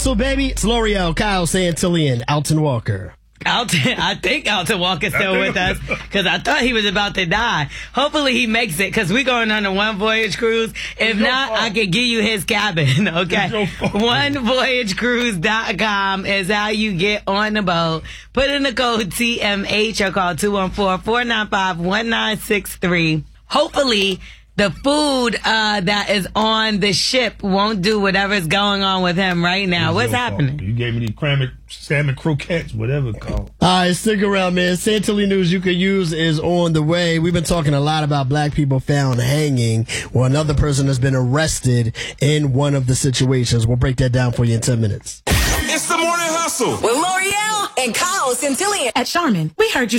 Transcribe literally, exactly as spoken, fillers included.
So, baby, it's L'Oreal, Kyle Santillian, Alton Walker. Alton, I think Alton Walker's still with us because I thought he was about to die. Hopefully he makes it because we're going on a one voyage cruise. If not, I could give you his cabin, okay? one voyage cruise dot com is how you get on the boat. Put in the code T M H or call two one four, four nine five, one nine six three. Hopefully the food uh, that is on the ship won't do whatever's going on with him right now. What's happening? Fault. You gave me these cram- salmon croquettes, whatever it's called. All right, stick around, man. Santilli news you could use is on the way. We've been talking a lot about black people found hanging. Well, another person has been arrested in one of the situations. We'll break that down for you in ten minutes. It's the Morning Hustle with L'Oreal and Kyle Santillian at Charmin. We heard you